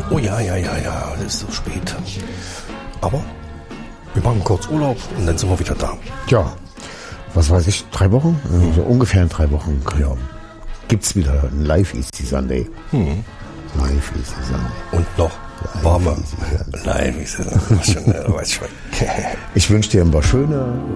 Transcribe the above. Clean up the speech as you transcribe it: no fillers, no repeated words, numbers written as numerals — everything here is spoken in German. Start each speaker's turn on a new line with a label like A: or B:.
A: Oh ja, das ist so spät. Aber wir machen kurz Urlaub und dann sind wir wieder da.
B: Ja, was weiß ich, 3 Wochen? So ungefähr in 3 Wochen.
A: Ja.
B: Gibt's wieder ein Live Easy Sunday. Live Easy Sunday.
A: Und noch warme. Nein, weiß schon.
B: Ich wünsche dir ein paar schöne